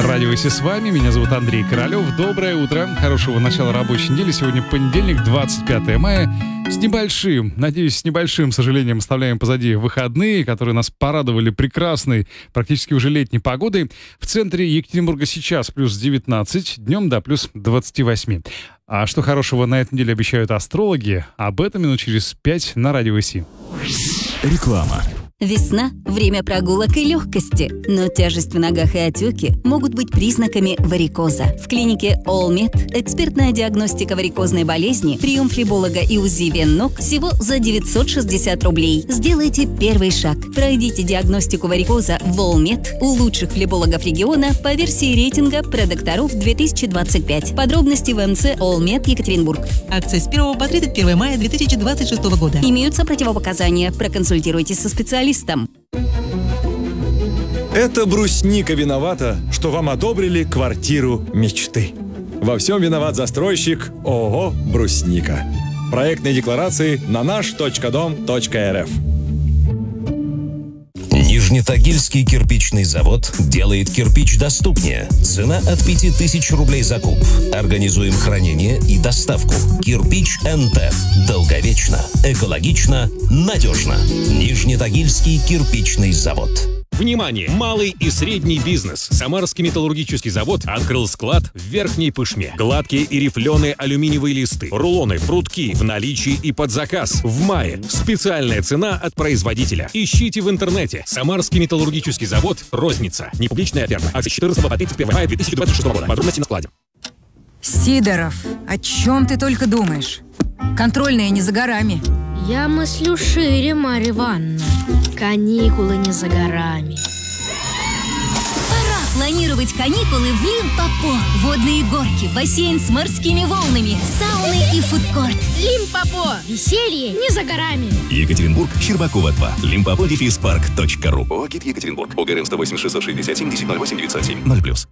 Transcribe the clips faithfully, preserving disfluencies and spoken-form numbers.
Радио «Си» с вами, меня зовут Андрей Королёв. Доброе утро, хорошего начала рабочей недели. Сегодня понедельник, двадцать пятое мая. С небольшим, надеюсь, с небольшим сожалением оставляем позади выходные, которые нас порадовали прекрасной, практически уже летней погодой. В центре Екатеринбурга сейчас плюс девятнадцать, днем до плюс двадцать восемь. А что хорошего на этой неделе обещают астрологи, об этом минут через пять на Радио «Си». Реклама. Весна – время прогулок и легкости, но тяжесть в ногах и отеки могут быть признаками варикоза. В клинике Allmed экспертная диагностика варикозной болезни, прием флеболога и УЗИ вен ног всего за девятьсот шестьдесят рублей. Сделайте первый шаг. Пройдите диагностику варикоза в Allmed у лучших флебологов региона по версии рейтинга продокторов две тысячи двадцать пять. Подробности в МЦ Allmed Екатеринбург. Акция с первого по тридцать первое мая две тысячи двадцать шестого года. Имеются противопоказания. Проконсультируйтесь со специалистом. Это брусника виновата, что вам одобрили квартиру мечты. Во всем виноват застройщик ООО «Брусника». Проектные декларации на наш точка дом точка эр эф. Нижнетагильский кирпичный завод делает кирпич доступнее. Цена от пяти тысяч рублей за куб. Организуем хранение и доставку. Кирпич эн тэ. Долговечно, экологично, надежно. Нижнетагильский кирпичный завод. Внимание! Малый и средний бизнес. Самарский металлургический завод открыл склад в Верхней Пышме. Гладкие и рифленые алюминиевые листы, рулоны, прутки в наличии и под заказ. В мае. Специальная цена от производителя. Ищите в интернете. Самарский металлургический завод. Розница. Непубличная ферма. Акция с четырнадцатого по тридцать первое мая две тысячи двадцать шестого года. Подробности на складе. Сидоров, о чем ты только думаешь? Контрольные не за горами. Я мыслю шире, Марья Ивановна. Каникулы не за горами. Пора планировать каникулы в Лимпопо. Водные горки, бассейн с морскими волнами, сауны и фудкорт. Лимпопо. Веселье не за горами. Екатеринбург, Щербакова два. Лимпопо дефис парк точка ру. ОГИ Екатеринбург. ОГРН сто восемь шестьсот шестьдесят семь десять ноль восемь девятьсот семь ноль плюс.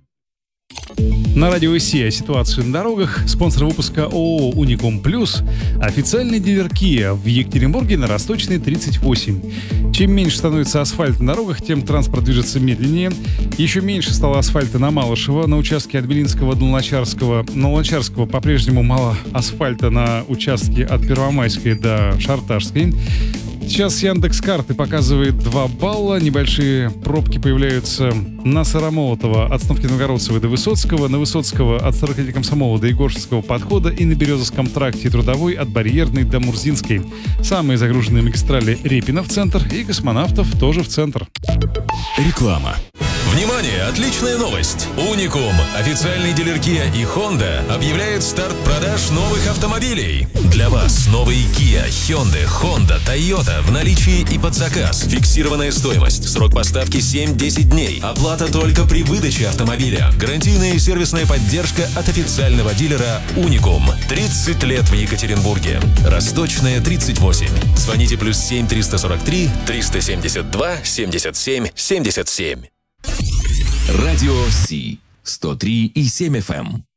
На Радио «Си» о ситуации на дорогах. Спонсор выпуска ООО «Уникум Плюс». Официальный дилер Kia в Екатеринбурге на Росточной тридцать восемь. Чем меньше становится асфальта на дорогах, тем транспорт движется медленнее. Еще меньше стало асфальта на Малышево, на участке от Белинского до Луначарского. На Луначарского по-прежнему мало асфальта на участке от Первомайской до Шарташской. Сейчас Яндекс.Карты показывает два балла. Небольшие пробки появляются на Сыромолотова от остановки Новгородцева до Высоцкого, на Высоцкого от сорок лет Комсомола до Егорского подхода и на Березовском тракте Трудовой от Барьерной до Мурзинской. Самые загруженные магистрали Репина в центр и Космонавтов тоже в центр. Реклама. Внимание! Отличная новость! Уникум, официальный дилер Kia и Honda, объявляет старт продаж новых автомобилей. Для вас новые Kia, Hyundai, Honda, Toyota в наличии и под заказ. Фиксированная стоимость. Срок поставки семь-десять дней. Оплата только при выдаче автомобиля. Гарантийная и сервисная поддержка от официального дилера Уникум. тридцать лет в Екатеринбурге. Росточная тридцать восемь. Звоните плюс семь триста сорок три триста семьдесят два семьдесят семь семьдесят семь. Радио «Си» сто три и семь эф эм.